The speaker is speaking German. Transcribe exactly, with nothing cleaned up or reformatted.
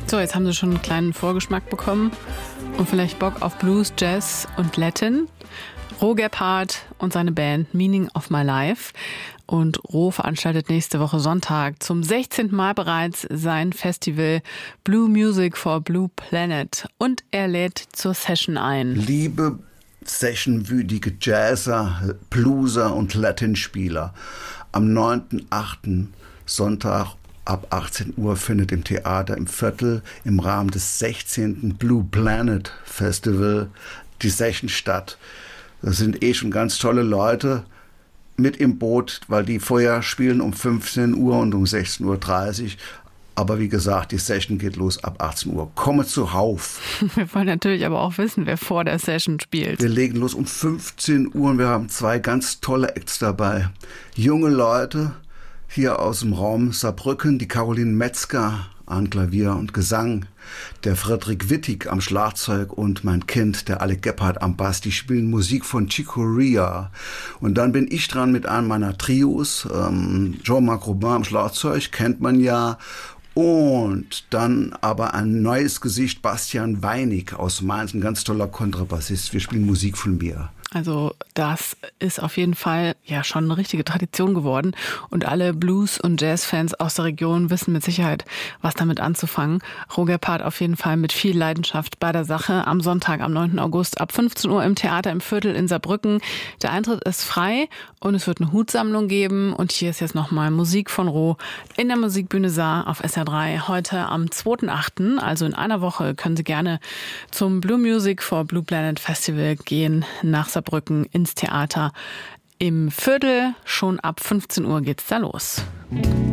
So, jetzt haben Sie schon einen kleinen Vorgeschmack bekommen und vielleicht Bock auf Blues, Jazz und Latin. Ro Gebhardt und seine Band Meaning of My Life. Und Ro veranstaltet nächste Woche Sonntag zum sechzehnten Mal bereits sein Festival Blue Music for Blue Planet. Und er lädt zur Session ein. Liebe sessionwütige Jazzer, Blueser und Latinspieler, am neunten achten Sonntag ab achtzehn Uhr findet im Theater im Viertel im Rahmen des sechzehnten Blue Planet Festival die Session statt. Das sind eh schon ganz tolle Leute mit im Boot, weil die vorher spielen um fünfzehn Uhr und um sechzehn Uhr dreißig. Aber wie gesagt, die Session geht los ab achtzehn Uhr. Komme zuhauf. Wir wollen natürlich aber auch wissen, wer vor der Session spielt. Wir legen los um fünfzehn Uhr und wir haben zwei ganz tolle Acts dabei. Junge Leute hier aus dem Raum Saarbrücken, die Caroline Metzger an Klavier und Gesang, der Frederik Wittig am Schlagzeug und mein Kind, der Alec Gebhardt am Bass. Die spielen Musik von Chico Rea. Und dann bin ich dran mit einem meiner Trios, ähm, Jean-Marc Robin am Schlagzeug, kennt man ja. Und dann aber ein neues Gesicht, Bastian Weinig aus Mainz, ein ganz toller Kontrabassist. Wir spielen Musik von mir. Also das ist auf jeden Fall ja schon eine richtige Tradition geworden. Und alle Blues- und Jazz-Fans aus der Region wissen mit Sicherheit, was damit anzufangen. Ro Gebhardt auf jeden Fall mit viel Leidenschaft bei der Sache. Am Sonntag, am neunten August ab fünfzehn Uhr im Theater im Viertel in Saarbrücken. Der Eintritt ist frei und es wird eine Hutsammlung geben. Und hier ist jetzt nochmal Musik von Ro in der Musikbühne Saar auf S R drei. Heute am zweiten achten, also in einer Woche, können Sie gerne zum Blue Music for Blue Planet Festival gehen nach Saarbrücken. Saarbrücken ins Theater im Viertel. Schon ab fünfzehn Uhr geht's da los.